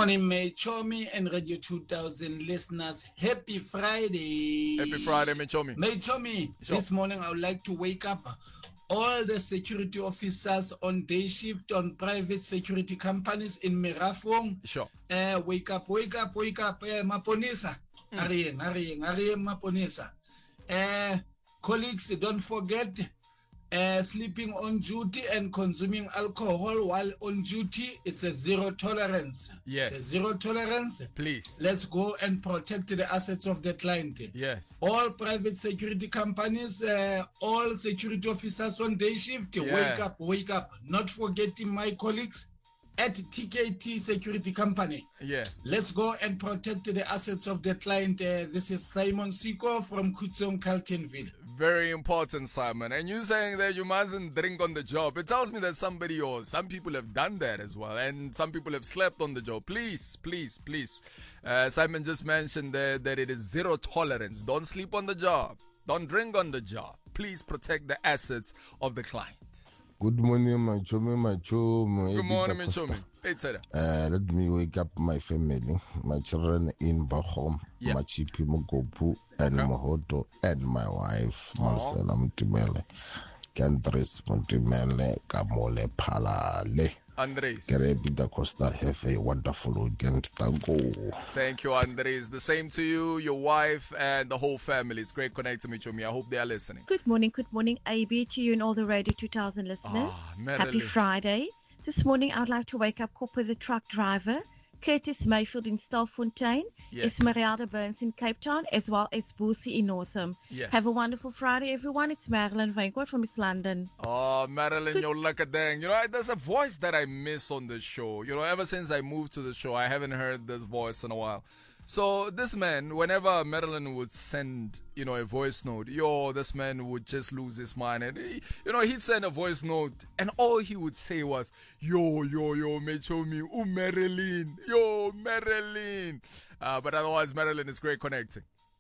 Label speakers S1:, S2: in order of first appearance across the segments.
S1: morning, May Chomi and Radio 2000 listeners. Happy Friday.
S2: Happy Friday, May Chomi.
S1: May Chomi,
S2: Sure.
S1: This morning I would like to wake up all the security officers on day shift on private security companies in Merafong.
S2: Sure.
S1: Wake up. Maponisa. Arieng, Maponisa. Colleagues, don't forget sleeping on duty and consuming alcohol while on duty. It's a zero tolerance.
S2: Yes.
S1: It's a zero tolerance.
S2: Please.
S1: Let's go and protect the assets of the client.
S2: Yes.
S1: All private security companies, all security officers on day shift,
S2: Yeah.
S1: wake up. Not forgetting my colleagues at TKT Security Company.
S2: Yeah.
S1: Let's go and protect the assets of the client. This is Simon Siko from Kutsong, Carltonville.
S2: Very important, Simon. And you saying that you mustn't drink on the job. It tells me that somebody or some people have done that as well. And some people have slept on the job. Please. Simon just mentioned that it is zero tolerance. Don't sleep on the job. Don't drink on the job. Please protect the assets of the client.
S3: Good morning, my chum.
S2: Good morning, Michomi. Hey, Tada.
S3: Let me wake up my family, my children in Bahom,
S2: Yeah.
S3: Machipi Mogopu, and Mohoto, and my wife, Marcela Mutimele, Cantris Mutimele, Kamole Palale.
S2: Andres.
S3: Kerebita Costa, have a wonderful weekend. Thank you.
S2: Thank you, Andres. The same to you, your wife, and the whole family. It's great connecting with you. I hope they are listening.
S4: Good morning, AB to you and all the Radio 2000 listeners. Happy Friday. This morning I would like to wake up with the truck driver, Curtis Mayfield in Stalfontein,
S2: Yes.
S4: Esmeralda Burns in Cape Town, as well as Boosie in Northam.
S2: Yeah.
S4: Have a wonderful Friday, everyone. It's Marilyn Vankwa from East London.
S2: Oh, Marilyn, you're like a dang. You know, there's a voice that I miss on the show. You know, ever since I moved to the show, I haven't heard this voice in a while. So this man, whenever Marilyn would send, a voice note, this man would just lose his mind. And, he'd send a voice note and all he would say was, yo, Mechomi, Marilyn, Marilyn. But otherwise, Marilyn is great connecting.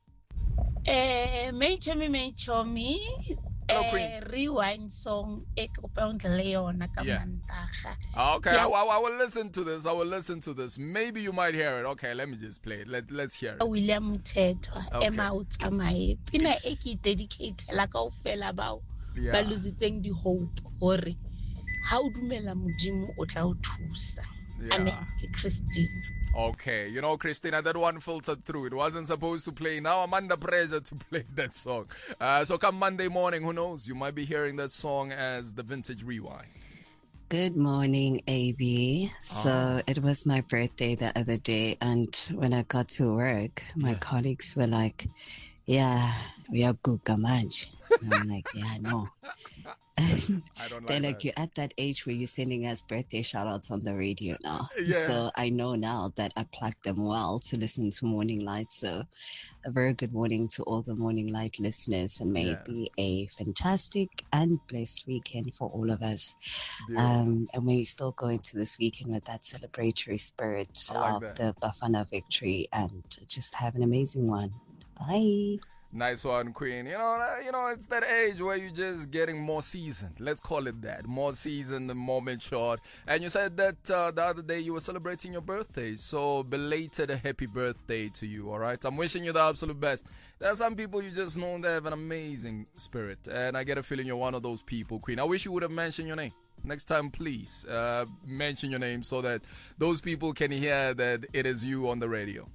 S5: Mechomi.
S2: Hello, Queen.
S5: Rewind song Leona
S2: Yeah. Okay, I will listen to this. Maybe you might hear it. Okay, let me just play it. Let's hear it.
S5: William Mthethwa
S2: Okay.
S5: Emma Utsamaye pina e ke dedicate la kaofela bao
S2: Yeah.
S5: ba lositseng di hope hore ha o dumela modimo o tla o thusa.
S2: Yeah.
S5: Amen. Ke Christine.
S2: Okay, Christina, that one filtered through. It wasn't supposed to play. Now I'm under pressure to play that song. So come Monday morning, who knows? You might be hearing that song as the Vintage Rewind.
S6: Good morning, AB. So it was my birthday the other day, and when I got to work, my colleagues were like, yeah, we are good, Gamanj. And I'm like, yeah, no.
S2: I don't like
S6: They're
S2: that.
S6: like, you're at that age where you're sending us birthday shout outs on the radio now.
S2: Yeah.
S6: So I know now that I plugged them well to listen to Morning Light. So a very good morning to all the Morning Light listeners, and may it be a fantastic and blessed weekend for all of us. And may we still go into this weekend with that celebratory spirit
S2: I like
S6: of
S2: that.
S6: the Bafana victory, and just have an amazing one. Bye.
S2: Nice one, Queen. It's that age where you're just getting more seasoned. Let's call it that. More seasoned and more matured. And you said that the other day you were celebrating your birthday. So belated happy birthday to you, all right? I'm wishing you the absolute best. There are some people you just know that have an amazing spirit. And I get a feeling you're one of those people, Queen. I wish you would have mentioned your name. Next time, please mention your name so that those people can hear that it is you on the radio.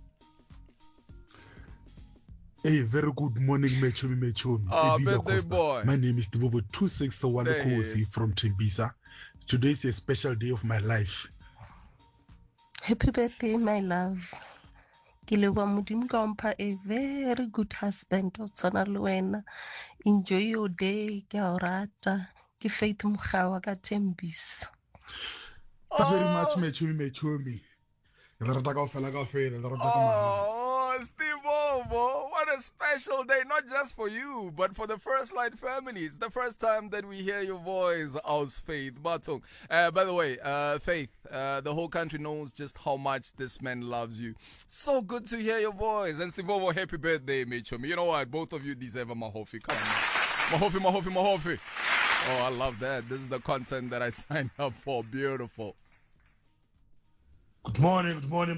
S7: Hey, very good morning, Mechomi.
S2: Birthday boy.
S7: My name is Tibobo 261
S2: There he
S7: Kosi
S2: is.
S7: from Tembisa. Today is a special day of my life.
S8: Happy birthday, my love. Ke leboha Modimo ka ho mpha a very good husband o tshwana le wena. Enjoy your day, ke a o rata. Ke Faith Mokgawa ka Tembisa.
S7: Thanks very much, Mechomi. Le rata kaofela, le rata ka mahalo.
S2: Oh, Steve Ovo, what a special day, not just for you, but for the First Light family. It's the first time that we hear your voice, aus Faith Batung. By the way, Faith, the whole country knows just how much this man loves you. So good to hear your voice. And Steve Ovo, happy birthday, Mechomi. You know what? Both of you deserve a Mahofi. Come on. Mahofi. Oh, I love that. This is the content that I signed up for. Beautiful.
S7: Good morning.